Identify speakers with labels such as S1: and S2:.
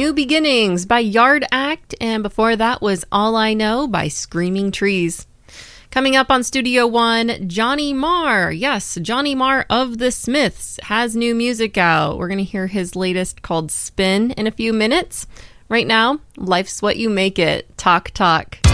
S1: New Beginnings by Yard Act, and before that was All I Know by Screaming Trees. Coming up on Studio One, Johnny Marr. Yes, Johnny Marr of The Smiths has new music out. We're going to hear his latest called Spin in a few minutes. Right now, Life's What You Make It. Talk, talk.